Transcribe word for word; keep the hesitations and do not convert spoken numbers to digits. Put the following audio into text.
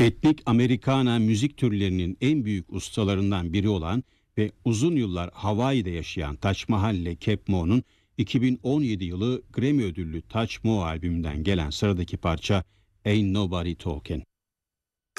Etnik Americana müzik türlerinin en büyük ustalarından biri olan ve uzun yıllar Hawaii'de yaşayan Touch Mahal ile Kep Mo'nun iki bin on yedi yılı Grammy ödüllü Touch Mo albümünden gelen sıradaki parça Ain't Nobody Talking.